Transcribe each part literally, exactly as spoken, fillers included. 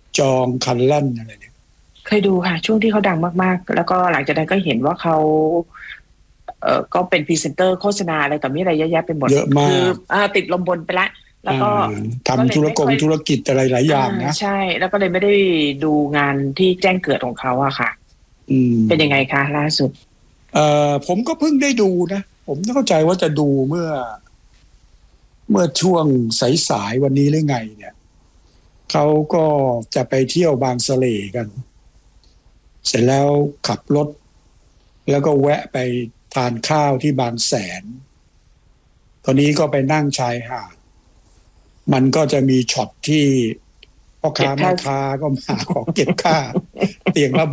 จองคันลั่นอะไรเนี่ยเคยดูค่ะช่วงที่เขาดังมากๆแล้วก็หลังจากนั้นก็เห็นว่าเขาเอ่อก็เป็นพรีเซนเตอร์โฆษณาอะไรต่อมีอะไรเยอะแยะไปหมดเยอะมาคือกอ่าติดลมบนไปละแล้วก็ทำธุรกงธุรกิจอะไรหลายอย่างนะใช่แล้วก็เลยไม่ได้ดูงานที่แจ้งเกิดของเขาอะค่ะเป็นยังไงคะล่าสุดเอ่อผมก็เพิ่งได้ดูนะผมเข้าใจว่าจะดูเมื่อเมื่อช่วงสายๆวันนี้หรือไงเนี่ยเขาก็จะไปเที่ยวบางสะเลกันเสร็จแล้วขับรถแล้วก็แวะไปทานข้าวที่บางแสนตอนนี้ก็ไปนั่งชายหาดมันก็จะมีช็อตที่พ่อค้าแม่ค้าก็มาขอเก็บค่าเตียงละใบ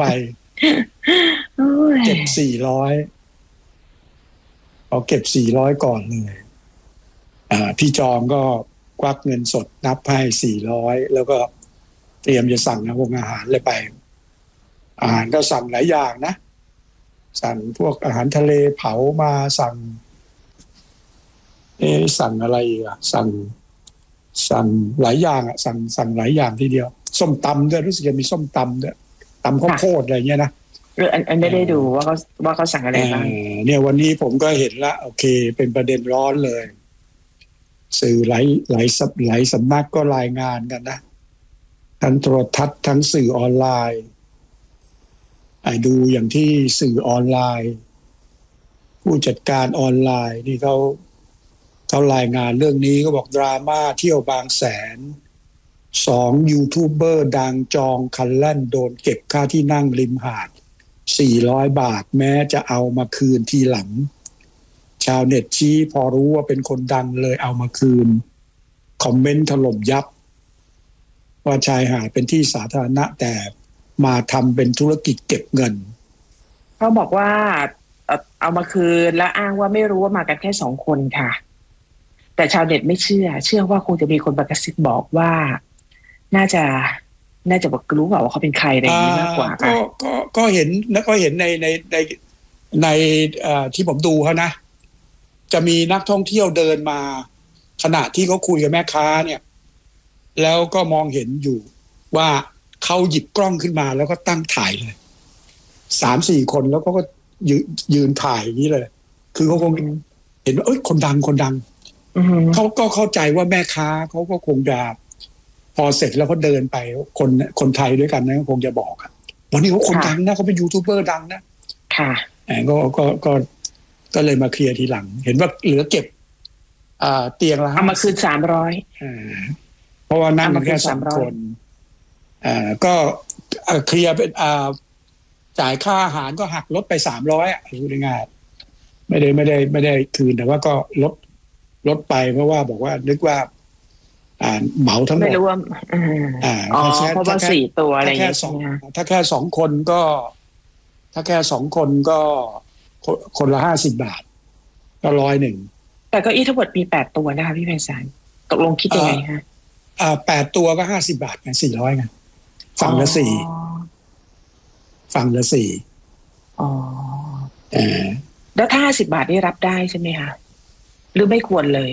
เก็บสี่ร้อยขอเก็บสี่ร้อยก่อนเลยอ่าพี่จองก็ควักเงินสดนับให้สี่ร้อยแล้วก็เตรียมจะสั่งอาหารอาหารเลยไปอาหารก็สั่งหลายอย่างนะสั่งพวกอาหารทะเลเผามาสั่งเอ๊ะสั่งอะไรอ่ะสั่งสั่งหลายอย่างอ่ะสั่งสั่งหลายอย่างทีเดียวส้มตำด้วยรู้สึกจะมีส้มตำด้วยตำข้าวโพดอะไรเงี้ยนะเอออันไม่ได้ดูว่าเขาว่าเขาสั่งอะไรบ้างเนี่ยวันนี้ผมก็เห็นละโอเคเป็นประเด็นร้อนเลยสื่อหลายหลายหลายสำนักก็รายงานกันนะทั้งโทรทัศน์ทั้งสื่อออนไลน์ไอ้ดูอย่างที่สื่อออนไลน์ผู้จัดการออนไลน์นี่เขาเขารายงานเรื่องนี้ก็บอกดราม่าเที่ยวบางแสนสองยูทูบเบอร์ดังจองคันแล่นโดนเก็บค่าที่นั่งริมหาดสี่ร้อยบาทแม้จะเอามาคืนทีหลังชาวเน็ตชี้พอรู้ว่าเป็นคนดังเลยเอามาคืนคอมเมนต์ถล่มยับว่าชายหาดเป็นที่สาธารณะแต่มาทำเป็นธุรกิจเก็บเงินเขาบอกว่าเอามาคืนแล้วอ้างว่าไม่รู้ว่ามากันแค่สองคนค่ะแต่ชาวเน็ตไม่เชื่อเชื่อว่าคงจะมีคนประกาศบอกว่าน่าจะน่าจะบอกรู้ว่าเขาเป็นใครอะไรอย่างนี้มากกว่าก็ก็ก็เห็นแล้วก็เห็นในในในในที่ผมดูเขานะจะมีนักท่องเที่ยวเดินมาขณะที่เขาคุยกับแม่ค้าเนี่ยแล้วก็มองเห็นอยู่ว่าเขาหยิบกล้องขึ้นมาแล้วก็ตั้งถ่ายเลยสามสี่คนแล้วก็ยืนยืนถ่ายอย่างนี้เลยคือเขาคงเห็นว่าเอ้ยคนดังคนดังเขาก็เข้าใจว่าแม่ค้าเขาก็คงจะพอเสร็จแล้วเขาเดินไปคนคนไทยด้วยกันนะคงจะบอกวันนี้เขาคนดังนะเขาเป็นยูทูบเบอร์ดังนะค่ะก็ก็ก็ก็เลยมาเคลียร์ทีหลังเห็นว่าเหลือเก็บอ่าเตียงละเอามาคืนสามร้อยเพราะว่านั่งแค่สามคนอ่าก็เคลียร์เป็นอ่าจ่ายค่าอาหารก็หักลดไปสามร้อยอ่ะพูดง่ายๆไม่ได้ไม่ได้ไม่ได้คืนแต่ว่าก็ลดลดไปเพราะว่าบอกว่านึกว่าอ่าเหมาทั้งหมดไม่รู้ว่าอ่าอ๋อเพราะว่าสี่ตัวอะไรอย่างเงี้ยถ้าแค่สองคนก็ถ้าแค่สองคนก็คนละห้าสิบบาทก็ร้อยหนึ่งแต่ก็อีทั้งหมดมีแปดตัวนะคะพี่ไพศาลตกลงคิดยังไงฮะอ่าแปดตัวก็ห้าสิบบาทไงสี่ร้อยไงฝั่งละสี่ฝั่งละสี่อ๋อเออแล้วถ้าห้าสิบบาทนี่รับได้ใช่ไหมคะหรือไม่ควรเลย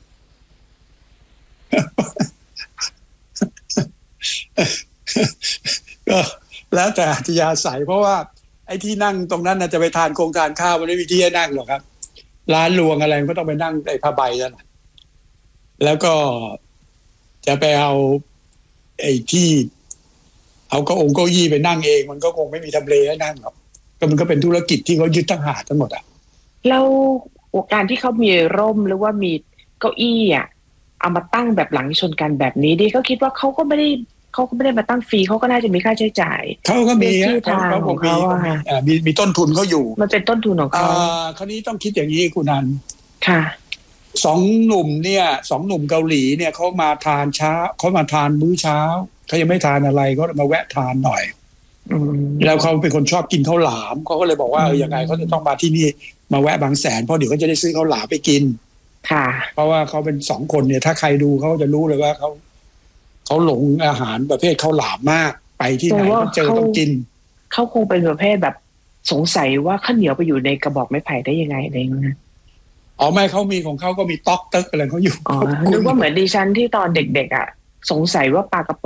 ก็แล้วแต่อัธยาศัยเพราะว่าไอ้ที่นั่งตรงนั้นน่ะจะไปทานโครงการข้าวมันไม่มีที่ให้นั่งหรอกครับร้านรวงอะไรมันก็ต้องไปนั่งไอ้ผ้าใบนั่นแล้วก็จะไปเอาไอ้ที่เอาเก้าองค์เก้าอี้ไปนั่งเองมันก็คงไม่มีทำเลให้นั่งหรอกก็มันก็เป็นธุรกิจที่เขายึดทั้งหาดทั้งหมดอ่ะแล้วการที่เขามีร่มหรือว่ามีเก้าอี้อ่ะเอามาตั้งแบบหลังชนกันแบบนี้ดิเขาคิดว่าเขาก็ไม่ได้เขาก็ไม่ได้มาตั้งฟรีเขาก็น่าจะมีค่าใช้จ่ายเขาก็มีเขาเขาคงมีมีมีต้นทุนเขาอยู่มันเป็นต้นทุนของเขาคราวนี้ต้องคิดอย่างนี้คุณนันค่ะสองหนุ่มเนี่ยสองหนุ่มเกาหลีเนี่ยเขามาทานเช้าเขามาทานมื้อเช้าเขายังไม่ทานอะไรก็มาแวะทานหน่อยแล้วเขาเป็นคนชอบกินข้าวหลามเขาก็เลยบอกว่ายังไงเขาจะต้องมาที่นี่มาแวะบางแสนเพราะเดี๋ยวเขาจะได้ซื้อข้าวหลามไปกินค่ะเพราะว่าเขาเป็นสองคนเนี่ยถ้าใครดูเขาจะรู้เลยว่าเขาเขาหลงอาหารประเภทข้าวหลามมากไปที่ไหนก็เจอต้องกินเขาคงเป็นประเภทแบบสงสัยว่าข้าวเหนียวไปอยู่ในกระบอกไม้ไผ่ได้ยังไงอะไรอย่างเงี้ยอ๋อไม่เขามีของเขาก็มีต๊อกเต๊กอะไรเขาอยู่อ๋อนึกว่าเหมือนดิฉันที่ตอนเด็กๆอ่ะสงสัยว่าปลากระป๋อง